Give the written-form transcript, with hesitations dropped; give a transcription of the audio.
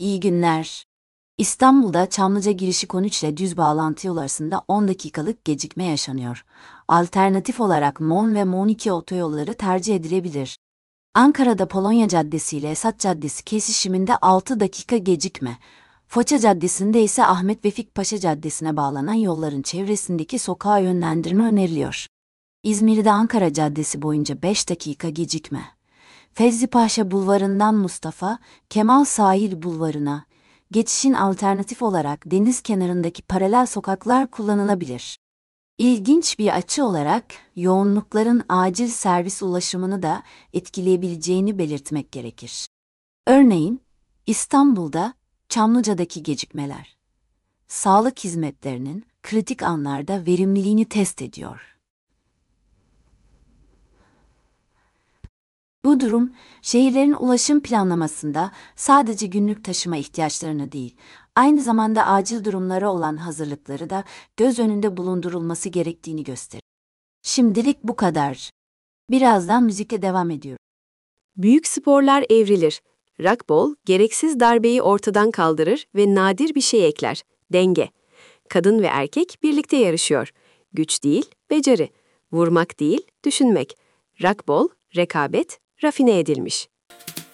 İyi günler. İstanbul'da Çamlıca girişi Konuç ile düz bağlantı yol arasında 10 dakikalık gecikme yaşanıyor. Alternatif olarak MON ve MON2 otoyolları tercih edilebilir. Ankara'da Polonya Caddesi ile Esat Caddesi kesişiminde 6 dakika gecikme. Foça Caddesi'nde ise Ahmet Vefik Paşa Caddesi'ne bağlanan yolların çevresindeki sokağa yönlendirme öneriliyor. İzmir'de Ankara Caddesi boyunca 5 dakika gecikme. Fevzi Paşa Bulvarı'ndan Mustafa Kemal Sahil Bulvarı'na geçişin alternatif olarak deniz kenarındaki paralel sokaklar kullanılabilir. İlginç bir açı olarak yoğunlukların acil servis ulaşımını da etkileyebileceğini belirtmek gerekir. Örneğin İstanbul'da Çamlıca'daki gecikmeler sağlık hizmetlerinin kritik anlarda verimliliğini test ediyor. Bu durum, şehirlerin ulaşım planlamasında sadece günlük taşıma ihtiyaçlarını değil, aynı zamanda acil durumlara olan hazırlıkları da göz önünde bulundurulması gerektiğini gösterir. Şimdilik bu kadar. Birazdan müzikle devam ediyorum. Büyük sporlar evrilir. Rugby, gereksiz darbeyi ortadan kaldırır ve nadir bir şey ekler. Denge. Kadın ve erkek birlikte yarışıyor. Güç değil, beceri. Vurmak değil, düşünmek. Rugby, rekabet, rafine edilmiş.